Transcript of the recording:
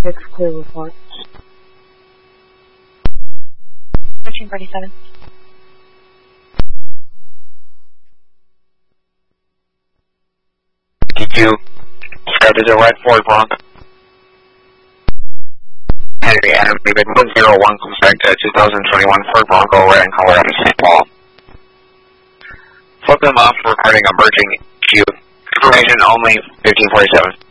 Fix clear report. 1347. Q2, Scout is a red Ford Bronco. Henry Adam, David 101, comes back to 2021 Ford Bronco, red in color out of St. Paul. Flip them off regarding emerging Q. Information only 1547.